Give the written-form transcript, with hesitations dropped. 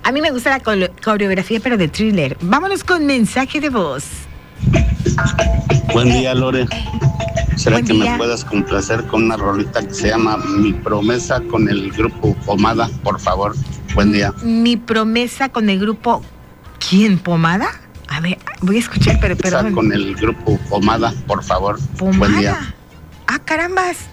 A mí me gusta la coreografía, pero de Thriller. Vámonos con mensaje de voz. Buen día, Lore. ¿Será Buen que día. me puedas complacer con una rolita que se llama Mi Promesa con el grupo Pomada, por favor? Buen día. Mi promesa con el grupo... ¿Quién? ¿Pomada? A ver, voy a escuchar, pero perdón. Con el grupo Pomada, por favor. ¿Pomada? Buen día. Ah, carambas.